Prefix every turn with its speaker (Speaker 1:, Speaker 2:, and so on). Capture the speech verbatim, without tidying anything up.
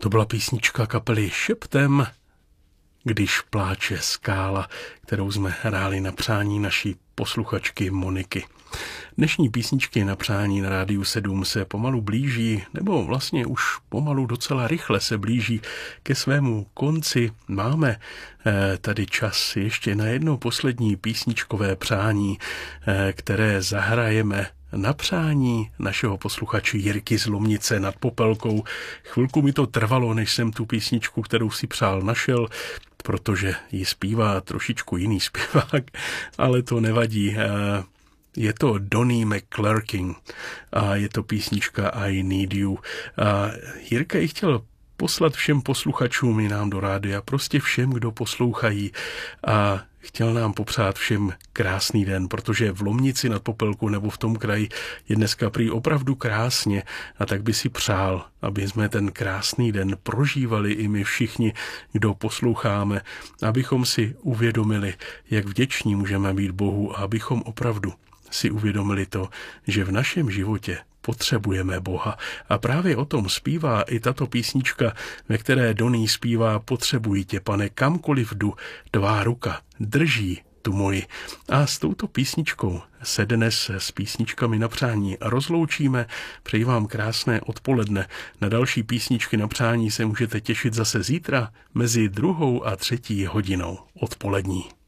Speaker 1: To byla písnička kapely Šeptem, Když pláče skála, kterou jsme hráli na přání naší posluchačky Moniky. Dnešní písničky na přání na Rádiu sedm se pomalu blíží, nebo vlastně už pomalu docela rychle se blíží ke svému konci. Máme eh, tady čas ještě na jedno poslední písničkové přání, eh, které zahrajeme na přání našeho posluchače Jirky z Lomnice nad Popelkou. Chvilku mi to trvalo, než jsem tu písničku, kterou si přál, našel, protože ji zpívá trošičku jiný zpěvák, ale to nevadí. Je to Donnie McClurkin a je to písnička I Need You. A Jirka ji chtěl poslat všem posluchačům i nám do rádia, prostě všem, kdo poslouchají, a chtěl nám popřát všem krásný den, protože v Lomnici nad Popelkou nebo v tom kraji je dneska prý opravdu krásně, a tak by si přál, aby jsme ten krásný den prožívali i my všichni, kdo posloucháme, abychom si uvědomili, jak vděční můžeme být Bohu, a abychom opravdu si uvědomili to, že v našem životě potřebujeme Boha. A právě o tom zpívá i tato písnička, ve které Donnie zpívá: Potřebuji tě, Pane, kamkoliv jdu, tvá ruka drží tu moji. A s touto písničkou se dnes s písničkami na přání rozloučíme. Přeji vám krásné odpoledne. Na další písničky na přání se můžete těšit zase zítra mezi druhou a třetí hodinou odpolední.